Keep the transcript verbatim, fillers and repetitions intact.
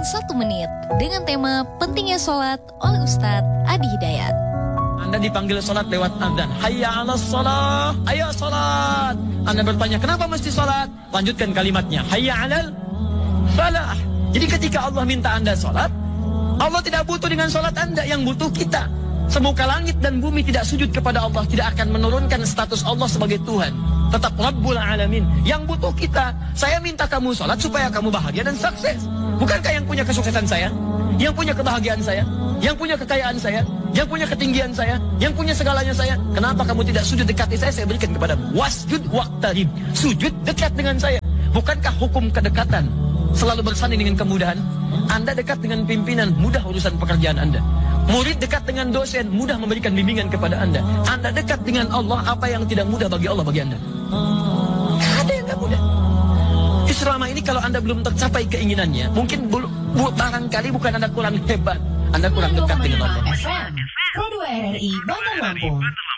satu menit dengan tema pentingnya sholat oleh Ustadz Adi Hidayat. Anda dipanggil sholat lewat adzan. Hayya 'alas sholat, ayo sholat. Anda bertanya, kenapa mesti sholat? Lanjutkan kalimatnya, hayya 'alal falah. Jadi ketika Allah minta Anda sholat, Allah tidak butuh dengan sholat Anda, yang butuh kita. Semoga langit dan bumi tidak sujud kepada Allah, tidak akan menurunkan status Allah sebagai Tuhan. Tetap Rabbul Alamin. Yang butuh kita. Saya minta kamu sholat supaya kamu bahagia dan sukses. Bukankah yang punya kesuksesan saya? Yang punya kebahagiaan saya? Yang punya kekayaan saya? Yang punya ketinggian saya? Yang punya segalanya saya? Kenapa kamu tidak sujud dekati saya? Saya berikan kepadamu. Wasjud waqtarib. Sujud dekat dengan saya. Bukankah hukum kedekatan selalu bersanding dengan kemudahan? Anda dekat dengan pimpinan, mudah urusan pekerjaan Anda. Murid dekat dengan dosen, mudah memberikan bimbingan kepada Anda. Anda dekat dengan Allah, apa yang tidak mudah bagi Allah bagi Anda? Ada yang tidak mudah. Selama ini kalau Anda belum tercapai keinginannya, mungkin bu, bu, barangkali bukan Anda kurang hebat, Anda kurang dekat dengan Allah. F M, Pro dua R R I Bandar Lampung.